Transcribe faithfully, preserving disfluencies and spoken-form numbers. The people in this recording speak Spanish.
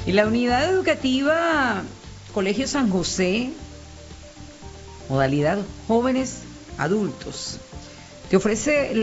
Y la unidad educativa Colegio San José, modalidad jóvenes adultos, te ofrece